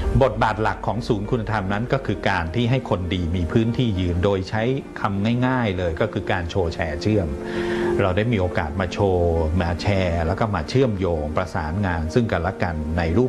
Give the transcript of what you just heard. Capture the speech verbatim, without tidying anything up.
บทบาทหลักของศูนย์คุณธรรมนั้นก็คือการที่ให้คนดีมีพื้นที่ยืนโดยใช้คำง่ายๆเลยก็คือการโชว์แชร์เชื่อมเราได้มีโอกาสมาโชว์มาแชร์แล้วก็มาเชื่อมโยงประสานงานซึ่งกันและกันในรูป